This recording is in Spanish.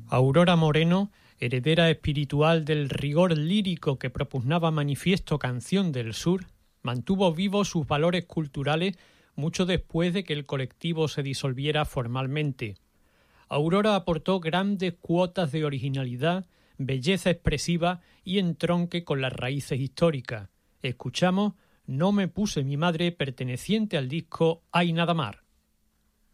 Aurora Moreno, heredera espiritual del rigor lírico que propugnaba Manifiesto Canción del Sur, mantuvo vivos sus valores culturales mucho después de que el colectivo se disolviera formalmente. Aurora aportó grandes cuotas de originalidad, belleza expresiva y entronque con las raíces históricas. Escuchamos No me puse mi madre, perteneciente al disco Hay nada mar.